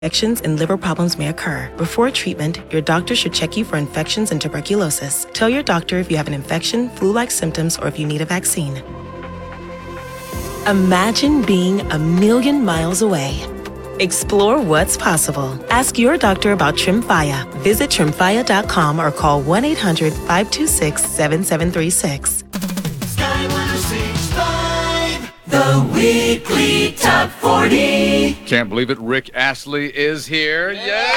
Infections and liver problems may occur. Before treatment, your doctor should check you for infections and tuberculosis. Tell your doctor if you have an infection, flu-like symptoms, or if you need a vaccine. Imagine being a million miles away. Explore what's possible. Ask your doctor about Tremfya. Visit Tremfya.com or call 1-800-526-7736. Sky 106.5, the weekly top 40. Can't believe it. Rick Astley is here. Yeah!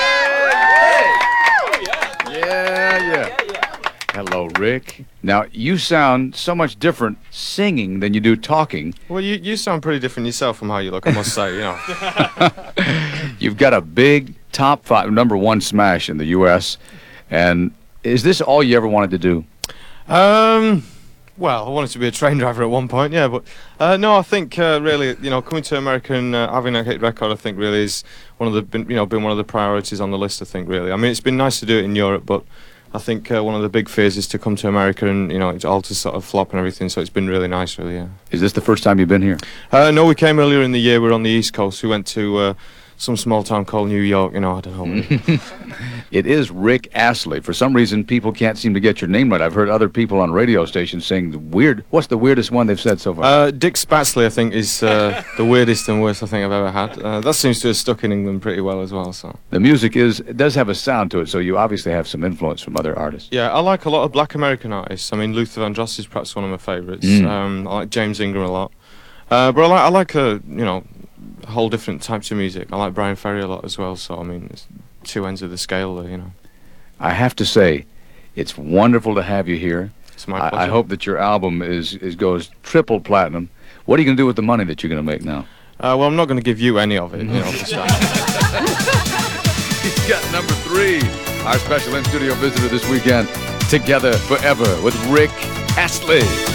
Yeah. Hello, Rick. Now, you sound so much different singing than you do talking. Well, you sound pretty different yourself from how you look, I must say, you know. You've got a big top 5, number 1 smash in the U.S. And is this all you ever wanted to do? Well, I wanted to be a train driver at one point, yeah, but no, I think really, you know, coming to America and having a hit record, I think really is been one of the priorities on the list. I think really. I mean, it's been nice to do it in Europe, but I think one of the big fears is to come to America and it's all to sort of flop and everything. So it's been really nice, really. Yeah. Is this the first time you've been here? No, we came earlier in the year. We're on the East Coast. We went to some small town called New York. I don't know. It is Rick Astley. For some reason, people can't seem to get your name right. I've heard other people on radio stations saying what's the weirdest one they've said so far? Dick Spatsley, I think, is the weirdest and worst I think I've ever had. That seems to have stuck in England pretty well as well. So the music does have a sound to it, so you obviously have some influence from other artists. Yeah, I like a lot of black American artists. I mean, Luther Vandross is perhaps one of my favourites. I like James Ingram a lot. But I like whole different types of music. I like Brian Ferry a lot as well, so I mean, it's two ends of the scale there, I have to say, it's wonderful to have you here. It's my pleasure. I hope that your album goes triple platinum. What are you going to do with the money that you're going to make now? Well, I'm not going to give you any of it, He's got number 3, our special in-studio visitor this weekend, Together Forever with Rick Astley.